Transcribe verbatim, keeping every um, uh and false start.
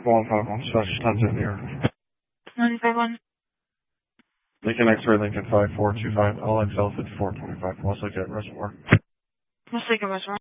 one five one, special times in the air. nine five one. Lincoln X-ray, Lincoln five four two five, L X L fifty-four twenty-five, Westlake at Reservoir. Westlake at Reservoir.